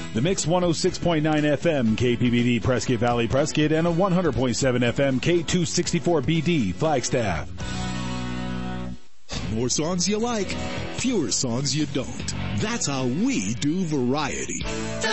The Mix 106.9 FM KPBD Prescott Valley Prescott and a 100.7 FM K264BD Flagstaff. More songs you like, fewer songs you don't. That's how we do variety.